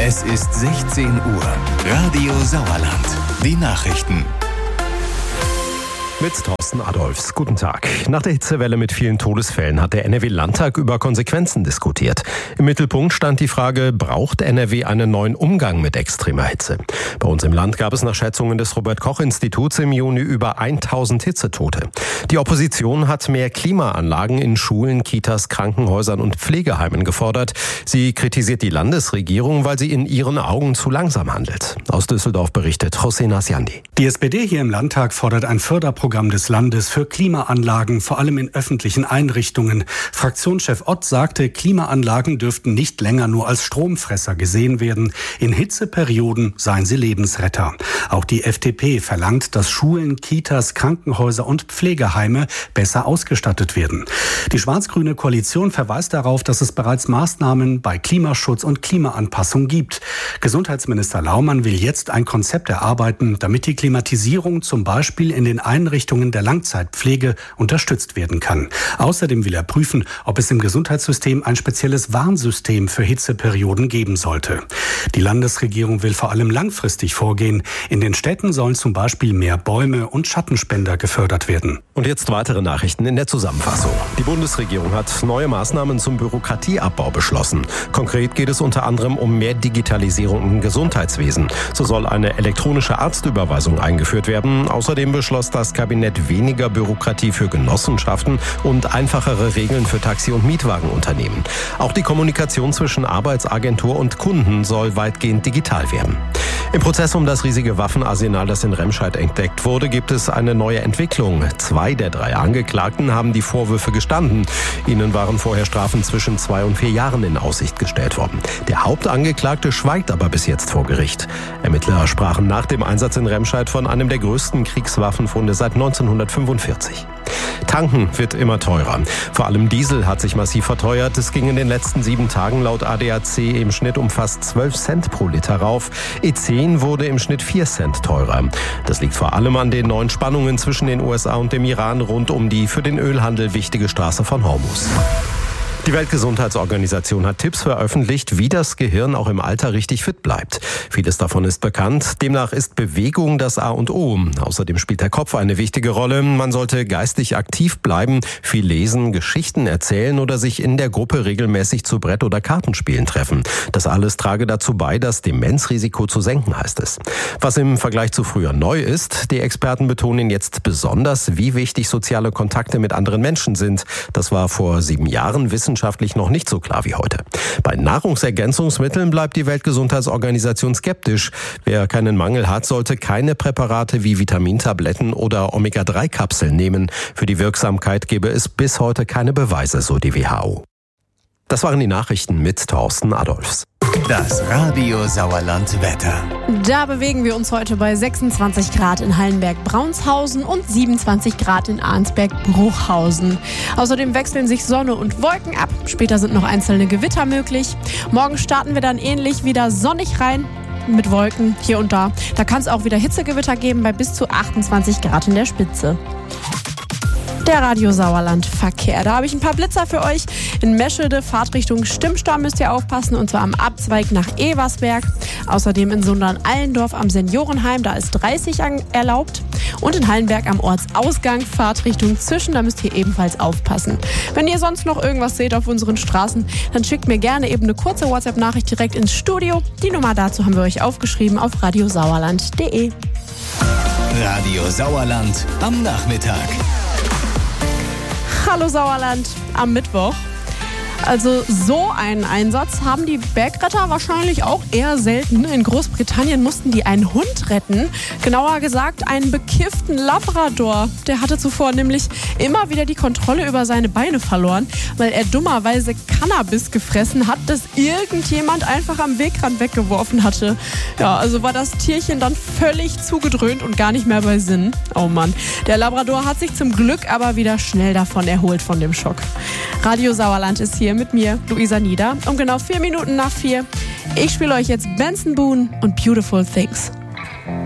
Es ist 16 Uhr. Radio Sauerland. Die Nachrichten. Mit Thorsten Adolfs. Guten Tag. Nach der Hitzewelle mit vielen Todesfällen hat der NRW-Landtag über Konsequenzen diskutiert. Im Mittelpunkt stand die Frage, braucht NRW einen neuen Umgang mit extremer Hitze? Bei uns im Land gab es nach Schätzungen des Robert-Koch-Instituts im Juni über 1000 Hitzetote. Die Opposition hat mehr Klimaanlagen in Schulen, Kitas, Krankenhäusern und Pflegeheimen gefordert. Sie kritisiert die Landesregierung, weil sie in ihren Augen zu langsam handelt. Aus Düsseldorf berichtet Hossein Asiandi. Die SPD hier im Landtag fordert ein Förderprogramm des Landes für Klimaanlagen, vor allem in öffentlichen Einrichtungen. Fraktionschef Ott sagte, Klimaanlagen dürften nicht länger nur als Stromfresser gesehen werden. In Hitzeperioden seien sie Lebensretter. Auch die FDP verlangt, dass Schulen, Kitas, Krankenhäuser und Pflegeheime besser ausgestattet werden. Die schwarz-grüne Koalition verweist darauf, dass es bereits Maßnahmen bei Klimaschutz und Klimaanpassung gibt. Gesundheitsminister Laumann will jetzt ein Konzept erarbeiten, damit die Klimatisierung zum Beispiel in den Einrichtungen der Langzeitpflege unterstützt werden kann. Außerdem will er prüfen, ob es im Gesundheitssystem ein spezielles Warnsystem für Hitzeperioden geben sollte. Die Landesregierung will vor allem langfristig vorgehen. In den Städten sollen zum Beispiel mehr Bäume und Schattenspender gefördert werden. Und jetzt weitere Nachrichten in der Zusammenfassung. Die Bundesregierung hat neue Maßnahmen zum Bürokratieabbau beschlossen. Konkret geht es unter anderem um mehr Digitalisierung im Gesundheitswesen. So soll eine elektronische Arztüberweisung eingeführt werden. Außerdem beschloss das Kabinett weniger Bürokratie für Genossenschaften und einfachere Regeln für Taxi- und Mietwagenunternehmen. Auch die Kommunikation zwischen Arbeitsagentur und Kunden soll weitgehend digital werden. Im Prozess um das riesige Waffenarsenal, das in Remscheid entdeckt wurde, gibt es eine neue Entwicklung. 2 der 3 Angeklagten haben die Vorwürfe gestanden. Ihnen waren vorher Strafen zwischen 2 und 4 Jahren in Aussicht gestellt worden. Der Hauptangeklagte schweigt aber bis jetzt vor Gericht. Ermittler sprachen nach dem Einsatz in Remscheid von einem der größten Kriegswaffenfunde seit 1945. Tanken wird immer teurer. Vor allem Diesel hat sich massiv verteuert. Es ging in den letzten 7 Tagen laut ADAC im Schnitt um fast 12 Cent pro Liter rauf. E10 wurde im Schnitt 4 Cent teurer. Das liegt vor allem an den neuen Spannungen zwischen den USA und dem Iran rund um die für den Ölhandel wichtige Straße von Hormuz. Die Weltgesundheitsorganisation hat Tipps veröffentlicht, wie das Gehirn auch im Alter richtig fit bleibt. Vieles davon ist bekannt. Demnach ist Bewegung das A und O. Außerdem spielt der Kopf eine wichtige Rolle. Man sollte geistig aktiv bleiben, viel lesen, Geschichten erzählen oder sich in der Gruppe regelmäßig zu Brett- oder Kartenspielen treffen. Das alles trage dazu bei, das Demenzrisiko zu senken, heißt es. Was im Vergleich zu früher neu ist, die Experten betonen jetzt besonders, wie wichtig soziale Kontakte mit anderen Menschen sind. Das war vor 7 Jahren wissenschaftlich noch nicht so klar wie heute. Bei Nahrungsergänzungsmitteln bleibt die Weltgesundheitsorganisation skeptisch. Wer keinen Mangel hat, sollte keine Präparate wie Vitamintabletten oder Omega-3-Kapseln nehmen. Für die Wirksamkeit gebe es bis heute keine Beweise, so die WHO. Das waren die Nachrichten mit Thorsten Adolfs. Das Radio Sauerland Wetter. Da bewegen wir uns heute bei 26 Grad in Hallenberg-Braunshausen und 27 Grad in Arnsberg-Bruchhausen. Außerdem wechseln sich Sonne und Wolken ab. Später sind noch einzelne Gewitter möglich. Morgen starten wir dann ähnlich wieder sonnig rein mit Wolken hier und da. Da kann es auch wieder Hitzegewitter geben bei bis zu 28 Grad in der Spitze. Der Radio Sauerland Verkehr. Da habe ich ein paar Blitzer für euch. In Meschede, Fahrtrichtung Stimmstor müsst ihr aufpassen, und zwar am Abzweig nach Eversberg. Außerdem in Sundern-Allendorf am Seniorenheim, da ist 30 erlaubt. Und in Hallenberg am Ortsausgang, Fahrtrichtung Zischen, da müsst ihr ebenfalls aufpassen. Wenn ihr sonst noch irgendwas seht auf unseren Straßen, dann schickt mir gerne eben eine kurze WhatsApp-Nachricht direkt ins Studio. Die Nummer dazu haben wir euch aufgeschrieben auf radiosauerland.de. Radio Sauerland am Nachmittag. Hallo Sauerland am Mittwoch. Also so einen Einsatz haben die Bergretter wahrscheinlich auch eher selten. In Großbritannien mussten die einen Hund retten. Genauer gesagt einen bekifften Labrador. Der hatte zuvor nämlich immer wieder die Kontrolle über seine Beine verloren, weil er dummerweise Cannabis gefressen hat, das irgendjemand einfach am Wegrand weggeworfen hatte. Ja, also war das Tierchen dann völlig zugedröhnt und gar nicht mehr bei Sinn. Oh Mann. Der Labrador hat sich zum Glück aber wieder schnell davon erholt von dem Schock. Radio Sauerland ist hier mit mir, Luisa Nieder, um genau 4 Minuten nach 4. Ich spiele euch jetzt Benson Boone und Beautiful Things.